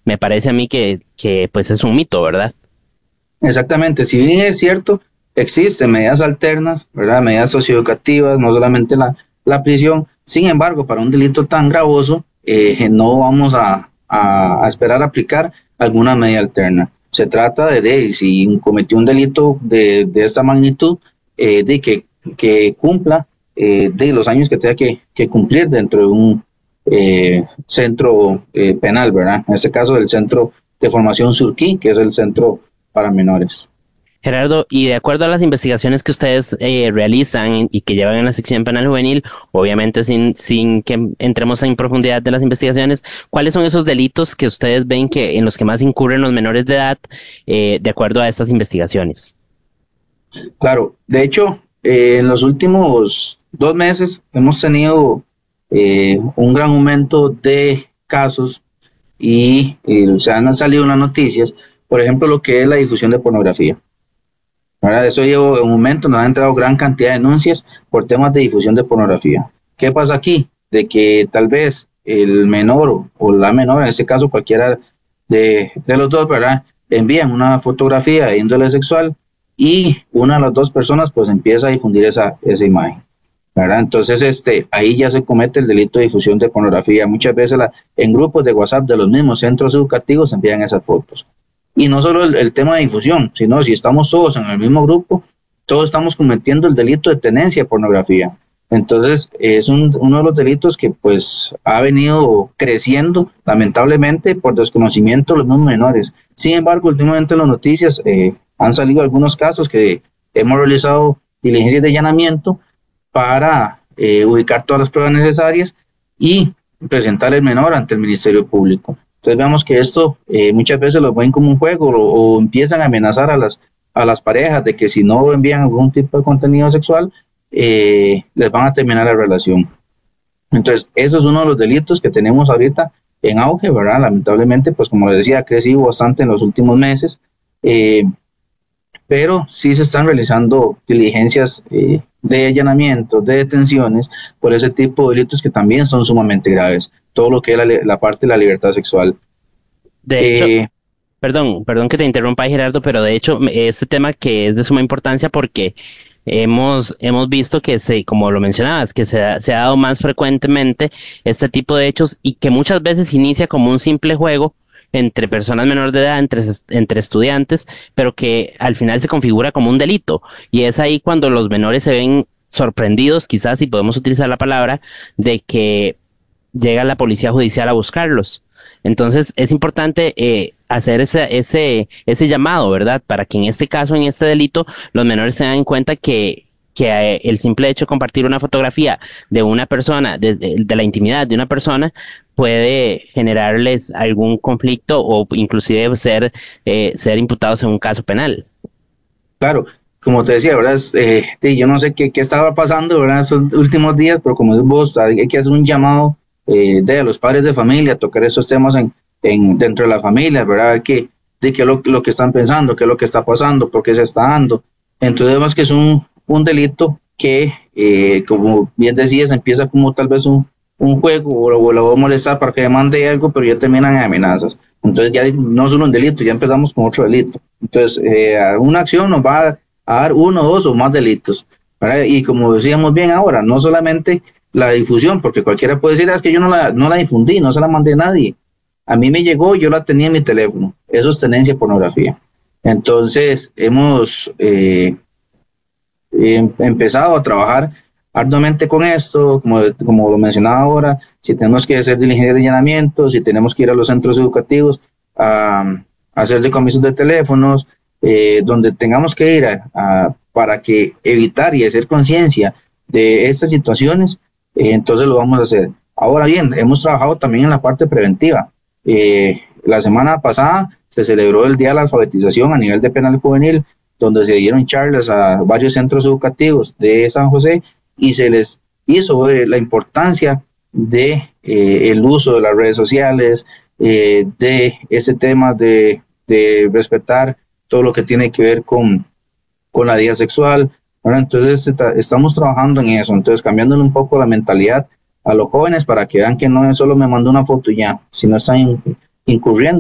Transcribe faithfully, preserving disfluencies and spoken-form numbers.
me parece a mí que, que pues es un mito, ¿verdad? Exactamente, si bien es cierto, existen medidas alternas, ¿verdad? Medidas socioeducativas, no solamente la, la prisión. Sin embargo, para un delito tan gravoso, eh, no vamos a, a, a esperar a aplicar alguna medida alterna. Se trata de, de si cometió un delito de, de esta magnitud, eh, de que, que cumpla eh, de los años que tenga que, que cumplir dentro de un eh, centro eh, penal, ¿verdad? En este caso, del Centro de Formación Surquí, que es el centro para menores. Gerardo, y de acuerdo a las investigaciones que ustedes eh, realizan y que llevan en la sección penal juvenil, obviamente sin, sin que entremos en profundidad de las investigaciones, ¿cuáles son esos delitos que ustedes ven que en los que más incurren los menores de edad eh, de acuerdo a estas investigaciones? Claro, de hecho, eh, en los últimos dos meses hemos tenido eh, un gran aumento de casos y eh, se han salido las noticias, por ejemplo, lo que es la difusión de pornografía. ¿Verdad? Eso lleva un momento, nos ha entrado gran cantidad de denuncias por temas de difusión de pornografía. ¿Qué pasa aquí? De que tal vez el menor o, o la menor, en este caso cualquiera de, de los dos, ¿verdad? Envían una fotografía de índole sexual y una de las dos personas pues empieza a difundir esa, esa imagen. ¿Verdad? Entonces, este, ahí ya se comete el delito de difusión de pornografía. Muchas veces la, en grupos de WhatsApp de los mismos centros educativos se envían esas fotos. Y no solo el, el tema de difusión, sino si estamos todos en el mismo grupo, todos estamos cometiendo el delito de tenencia de pornografía. Entonces, es un, uno de los delitos que pues ha venido creciendo, lamentablemente, por desconocimiento de los mismos menores. Sin embargo, últimamente en las noticias eh, han salido algunos casos que hemos realizado diligencias de allanamiento para eh, ubicar todas las pruebas necesarias y presentar el menor ante el Ministerio Público. Entonces vemos que esto eh, muchas veces lo ven como un juego o, o empiezan a amenazar a las, a las parejas de que si no envían algún tipo de contenido sexual, eh, les van a terminar la relación. Entonces, eso es uno de los delitos que tenemos ahorita en auge, ¿verdad? Lamentablemente, pues como les decía, ha crecido bastante en los últimos meses, eh, pero sí se están realizando diligencias eh, de allanamiento, de detenciones, por ese tipo de delitos que también son sumamente graves, todo lo que es la, la parte de la libertad sexual. De hecho, Eh, perdón, perdón que te interrumpa, Gerardo, pero de hecho me- este tema que es de suma importancia porque hemos, hemos visto que se, como lo mencionabas, que se ha, se ha dado más frecuentemente este tipo de hechos y que muchas veces inicia como un simple juego entre personas menores de edad, entre, es- entre estudiantes, pero que al final se configura como un delito. Y es ahí cuando los menores se ven sorprendidos, quizás si podemos utilizar la palabra, de que llega la policía judicial a buscarlos. Entonces es importante eh, hacer ese, ese, ese llamado, ¿verdad? Para que en este caso, en este delito, los menores se den en cuenta que, que eh, el simple hecho de compartir una fotografía de una persona, de, de, de la intimidad de una persona, puede generarles algún conflicto o inclusive ser, eh, ser imputados en un caso penal. claro, como te decía, ¿verdad? Es, eh, sí, yo no sé qué, qué estaba pasando, ¿verdad? Esos últimos días, pero como dices vos, hay, hay que hacer un llamado eh, de los padres de familia, tocar esos temas en, en, dentro de la familia, ¿verdad? A ver qué, de qué es lo, lo que están pensando, qué es lo que está pasando, por qué se está dando. Entonces vemos que es un, un delito que, eh, como bien decías, empieza como tal vez un, un juego o, o lo voy a molestar para que me mande algo, pero ya terminan en amenazas. Entonces ya no solo un delito, ya empezamos con otro delito. Entonces, eh, una acción nos va a, a dar uno, dos o más delitos, ¿verdad? Y como decíamos bien ahora, no solamente la difusión, porque cualquiera puede decir, "Ah, es que yo no la, no la difundí, no se la mandé a nadie. A mí me llegó, yo la tenía en mi teléfono. Eso es tenencia de pornografía. Entonces, hemos eh, eh, empezado a trabajar arduamente con esto, como, como lo mencionaba ahora, si tenemos que hacer diligencia de allanamiento, si tenemos que ir a los centros educativos a, a hacer decomisos de teléfonos, eh, donde tengamos que ir a, a, para que evitar y hacer conciencia de estas situaciones, eh, entonces lo vamos a hacer. Ahora bien, hemos trabajado también en la parte preventiva. Eh, la semana pasada se celebró el Día de la Alfabetización a nivel de penal juvenil, donde se dieron charlas a varios centros educativos de San José y se les hizo eh, la importancia de eh, el uso de las redes sociales, eh, de ese tema de, de respetar todo lo que tiene que ver con, con la vida sexual. Bueno, entonces está, estamos trabajando en eso, entonces cambiándole un poco la mentalidad a los jóvenes para que vean que no es solo me mando una foto y ya, sino están in, incurriendo